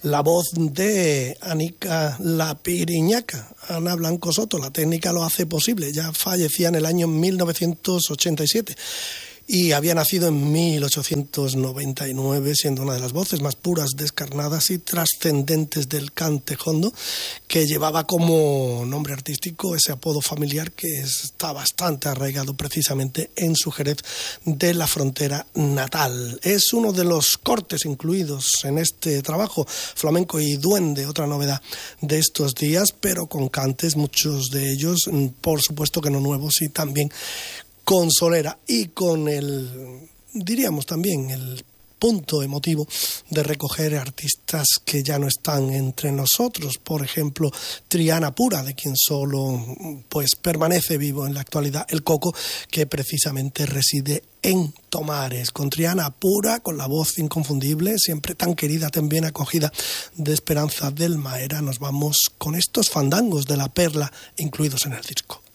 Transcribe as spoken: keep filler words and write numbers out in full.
la voz de Anica La Piriñaca, Ana Blanco Soto. La técnica lo hace posible, ya fallecía en el año mil novecientos ochenta y siete. Y había nacido en mil ochocientos noventa y nueve, siendo una de las voces más puras, descarnadas y trascendentes del cante jondo, que llevaba como nombre artístico ese apodo familiar que está bastante arraigado precisamente en su Jerez de la Frontera natal. Es uno de los cortes incluidos en este trabajo, Flamenco y Duende, otra novedad de estos días, pero con cantes, muchos de ellos, por supuesto que no nuevos, y también con solera y con el, diríamos también, el punto emotivo de recoger artistas que ya no están entre nosotros. Por ejemplo, Triana Pura, de quien solo pues permanece vivo en la actualidad el Coco, que precisamente reside en Tomares. Con Triana Pura, con la voz inconfundible, siempre tan querida, tan bien acogida, de Esperanza del Maera, nos vamos con estos fandangos de La Perla incluidos en el disco.